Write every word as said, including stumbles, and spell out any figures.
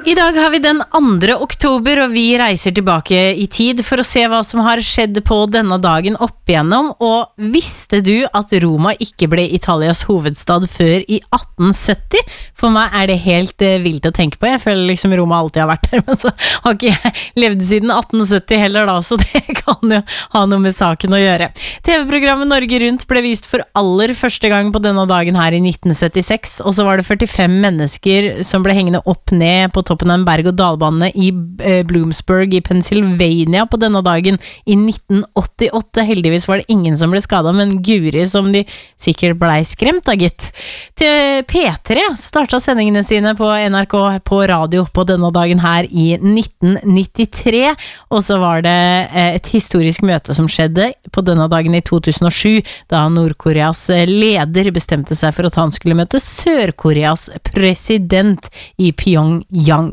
I dag har vi den andre oktober, og vi reiser tilbake i tid for å se hva som har skjedd på denne dagen opp igjennom. Og visste du at Roma ikke ble Italias hovedstad før i atten sytti? For meg er det helt uh, vilt å tenke på. Jeg føler liksom Roma alltid har vært der, men så har ikke jeg levd siden atten sytti heller da, så det kan jo ha noe med saken å gjøre. T V-programmet Norge Rundt ble vist for aller første gang på denne dagen her i nitten syttiseks, og så var det førtifem mennesker som ble hengende opp ned på toppen på en berg- og dalbane i Bloomsburg i Pennsylvania på denne dagen i nitten åttiåtte. Heldigvis var det ingen som ble skadet, men guri som de sikkert ble skremt da, gitt. Til P tre startet sendingene sine på N R K på radio på denne dagen her i nitten nittitre, og så var det et historisk møte som skjedde på denne dagen i to tusen og sju, da Nord-Koreas leder bestemte seg for at han skulle møte Sør-Koreas president i Pyongyang.